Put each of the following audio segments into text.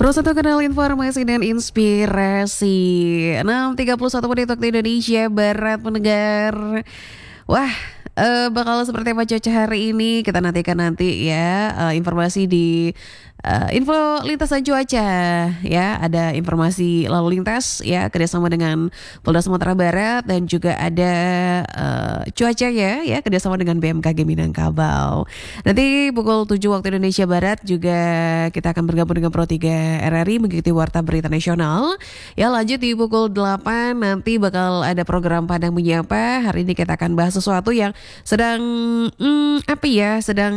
Terus satu kanal informasi dan inspirasi 6:31 menit waktu Indonesia Barat pendengar. Wah, bakal seperti apa cuaca hari ini kita nantikan nanti ya, informasi di info lintasan cuaca ya. Ada informasi lalu lintas ya kerjasama dengan Polda Sumatera Barat dan juga ada cuaca ya kerjasama dengan BMKG Minangkabau. Nanti pukul 7 waktu Indonesia Barat juga kita akan bergabung dengan Pro 3 RRI mengikuti Warta Berita Nasional. Ya lanjut di pukul 8 nanti bakal ada program Padang Menyapa. Hari ini kita akan bahas sesuatu yang sedang sedang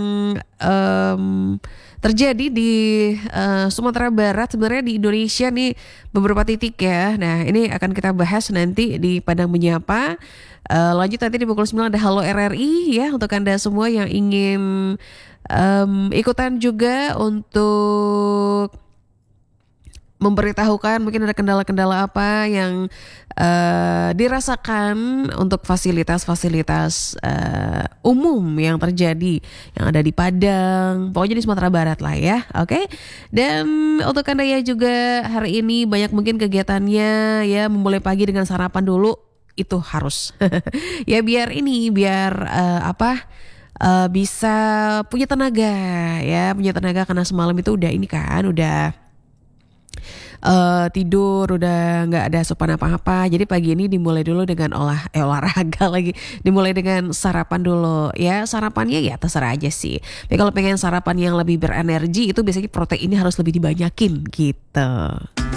terjadi di Sumatera Barat, sebenarnya di Indonesia nih beberapa titik ya. Nah ini akan kita bahas nanti di Padang Menyapa. Lanjut nanti di pukul 9 ada Halo RRI ya untuk Anda semua yang ingin ikutan juga untuk memberitahukan mungkin ada kendala-kendala apa yang dirasakan untuk fasilitas-fasilitas umum yang terjadi yang ada di Padang, pokoknya di Sumatera Barat lah ya, oke? Dan untuk Anda ya juga hari ini banyak mungkin kegiatannya ya, memulai pagi dengan sarapan dulu itu harus ya biar bisa punya tenaga karena semalam itu udah tidur udah nggak ada asupan apa-apa, jadi pagi ini dimulai dulu dengan olahraga lagi, dimulai dengan sarapan dulu ya. Sarapannya ya terserah aja sih, tapi kalau pengen sarapan yang lebih berenergi itu biasanya proteinnya harus lebih dibanyakin gitu.